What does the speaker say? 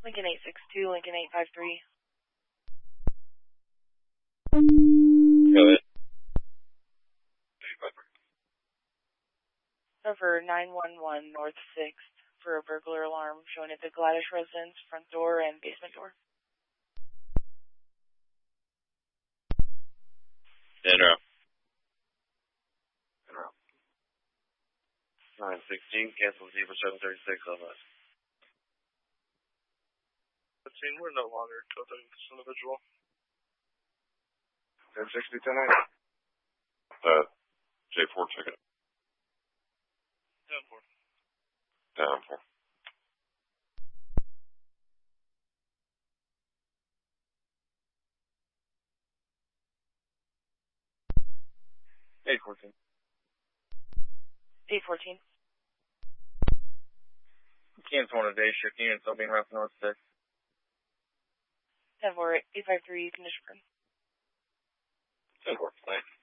Lincoln 862, Lincoln 853. Go ahead. Over 911 North 6th for a burglar alarm showing at the Gladys residence, front door and basement door. Enro. 916, cancel Z for 736 on that. 15, we're no longer coding this individual. 1060, 1080. J4 ticket. Down 4. Down 4. $814. 814. Cancel on a day shift unit, so I'll be in Ralph North 6. 10-4, 853, condition firm. 10-4, thanks.